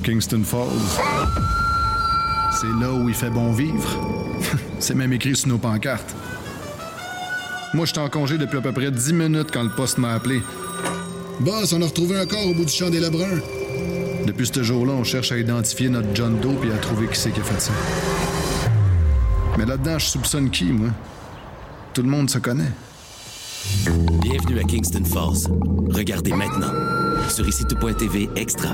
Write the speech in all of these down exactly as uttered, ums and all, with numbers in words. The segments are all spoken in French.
Kingston Falls. C'est là où il fait bon vivre. C'est même écrit sur nos pancartes. Moi, j'étais en congé depuis à peu près dix minutes quand le poste m'a appelé. Boss, on a retrouvé un corps au bout du champ des Lebrun. Depuis ce jour-là, on cherche à identifier notre John Doe et à trouver qui c'est qui a fait ça. Mais là-dedans, je soupçonne qui, moi? Tout le monde se connaît. Bienvenue à Kingston Falls. Regardez maintenant sur ici tout point t v Extra.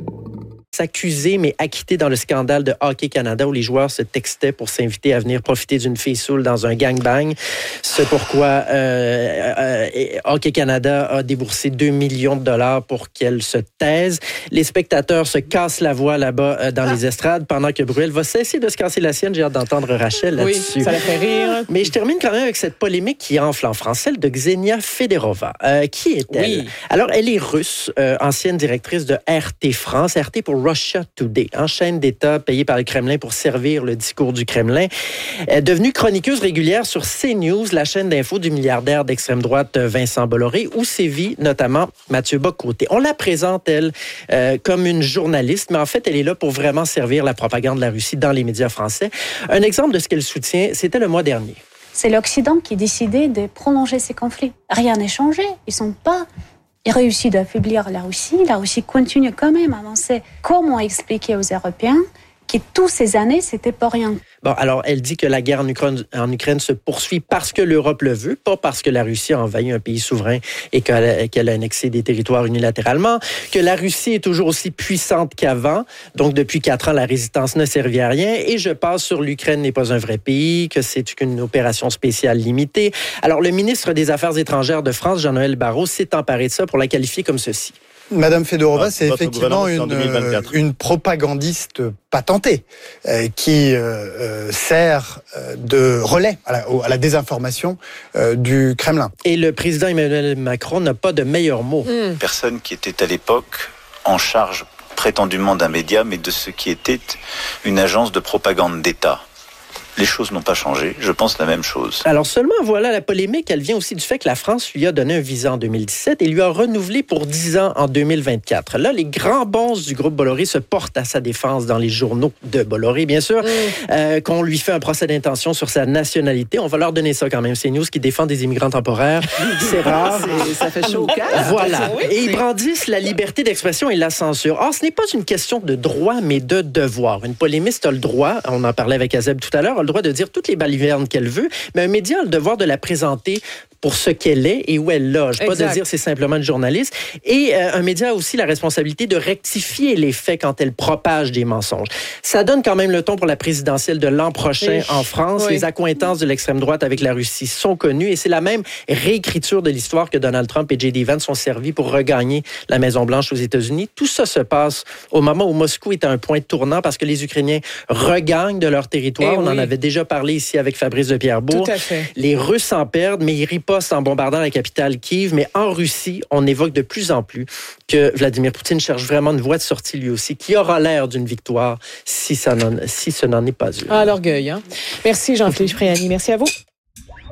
Accusé mais acquitté dans le scandale de Hockey Canada où les joueurs se textaient pour s'inviter à venir profiter d'une fille saoule dans un gangbang. C'est pourquoi euh, euh, Hockey Canada a déboursé deux millions de dollars pour qu'elle se taise. Les spectateurs se cassent la voix là-bas euh, dans ah. les estrades pendant que Bruel va cesser de se casser la sienne. J'ai hâte d'entendre Rachel là-dessus. Oui, ça la fait rire. Mais je termine quand même avec cette polémique qui enfle en France, celle de Ksenia Federova. Euh, qui est-elle? Oui. Alors, elle est russe, euh, ancienne directrice de R T France. R T pour Russia Today, en chaîne d'État payée par le Kremlin pour servir le discours du Kremlin. Elle est devenue chroniqueuse régulière sur CNews, la chaîne d'info du milliardaire d'extrême droite Vincent Bolloré, où sévit notamment Mathieu Bock-Côté. On la présente, elle, euh, comme une journaliste, mais en fait, elle est là pour vraiment servir la propagande de la Russie dans les médias français. Un exemple de ce qu'elle soutient, c'était le mois dernier. C'est l'Occident qui décidait de prolonger ces conflits. Rien n'est changé. Ils sont pas... Il réussit d'affaiblir la Russie. La Russie continue quand même à avancer. Comment expliquer aux Européens que toutes ces années, c'était pas rien? Bon, alors, elle dit que la guerre en Ukraine, en Ukraine se poursuit parce que l'Europe le veut, pas parce que la Russie a envahi un pays souverain et qu'elle a, qu'elle a annexé des territoires unilatéralement, que la Russie est toujours aussi puissante qu'avant. Donc, depuis quatre ans, la résistance ne servit à rien. Et je passe sur l'Ukraine n'est pas un vrai pays, que c'est une opération spéciale limitée. Alors, le ministre des Affaires étrangères de France, Jean-Noël Barrot, s'est emparé de ça pour la qualifier comme ceci. Madame Fedorova, ah, c'est effectivement une, une propagandiste patentée euh, qui euh, euh, sert euh, de relais à la, à la désinformation euh, du Kremlin. Et le président Emmanuel Macron n'a pas de meilleur mot. Mmh. Personne qui était à l'époque en charge prétendument d'un média, mais de ce qui était une agence de propagande d'État. Les choses n'ont pas changé, je pense la même chose. Alors seulement, voilà, la polémique, elle vient aussi du fait que la France lui a donné un visa en deux mille dix-sept et lui a renouvelé pour dix ans en deux mille vingt-quatre. Là, les grands bons du groupe Bolloré se portent à sa défense dans les journaux de Bolloré, bien sûr, mmh. euh, qu'on lui fait un procès d'intention sur sa nationalité. On va leur donner ça quand même, c'est News qui défend des immigrants temporaires. C'est rare. C'est, ça fait chaud au cœur. Voilà. Oui, et ils brandissent la liberté d'expression et la censure. Or, ce n'est pas une question de droit, mais de devoir. Une polémiste a le droit, on en parlait avec Azeb tout à l'heure, a le droit de dire toutes les balivernes qu'elle veut, mais un média a le devoir de la présenter pour ce qu'elle est et où elle loge. Exact. Pas de dire c'est simplement une journaliste. Et euh, un média a aussi la responsabilité de rectifier les faits quand elle propage des mensonges. Ça donne quand même le ton pour la présidentielle de l'an prochain oui. en France. Oui. Les accointances de l'extrême droite avec la Russie sont connues et c'est la même réécriture de l'histoire que Donald Trump et J D Vance ont servi pour regagner la Maison-Blanche aux États-Unis. Tout ça se passe au moment où Moscou est à un point tournant parce que les Ukrainiens regagnent de leur territoire. Et On oui. en avait déjà parlé ici avec Fabrice de Pierrebourg. Tout à fait. Les Russes s'en perdent, mais ils ripostent en bombardant la capitale Kiev. Mais en Russie, on évoque de plus en plus que Vladimir Poutine cherche vraiment une voie de sortie lui aussi, qui aura l'air d'une victoire si, ça n'en, si ce n'en est pas une. Ah, l'orgueil, hein? Merci Jean-Philippe Fréani. Merci à vous.